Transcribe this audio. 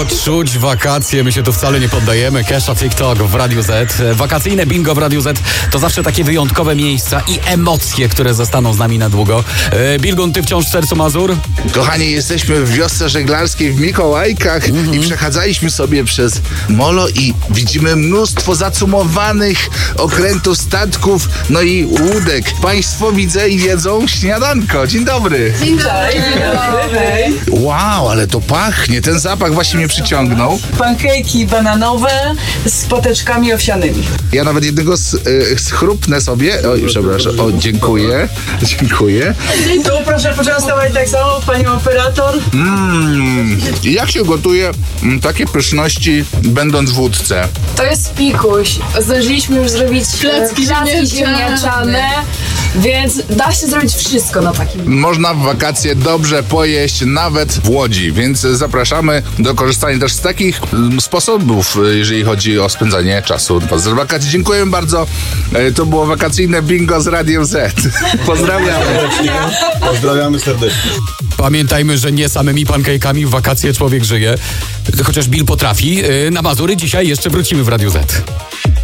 czuć wakacje, my się tu wcale nie poddajemy. Kesha, TikTok w Radiu Z. Wakacyjne bingo w Radiu Z to zawsze takie wyjątkowe miejsca i emocje, które zostaną z nami na długo. Bilgun, ty wciąż w sercu Mazur? Kochani, jesteśmy w wiosce żeglarskiej w Mikołajkach i przechadzaliśmy sobie przez molo i widzimy mnóstwo zacumowanych okrętów, statków, no i łódek. Państwo widzę i jedzą śniadanko. Dzień dobry. Dzień dobry. Wow, ale to pachnie. Ten zapach właśnie mnie przyciągnął. Pankejki bananowe z poteczkami owsianymi. Ja nawet jednego schrupnę sobie. Oj, przepraszam. O, dziękuję. Dziękuję. Tu proszę poczęstować tak samo panią operator. I jak się gotuje takie pyszności, będąc w łódce? To jest pikuś. Zdążyliśmy już zrobić placki ziemniaczane, więc da się zrobić wszystko na takim. Można w wakacje dobrze pojeść, nawet w Łodzi, więc zapraszamy do korzystania też z takich sposobów, jeżeli chodzi o spędzanie czasu z wakacji. Dziękujemy bardzo. To było wakacyjne bingo z Radiem Z. Pozdrawiamy. Pozdrawiamy serdecznie. Pamiętajmy, że nie samymi pankejkami w wakacje człowiek żyje. Chociaż Bill potrafi. Na Mazury dzisiaj jeszcze wrócimy w Radiu Z.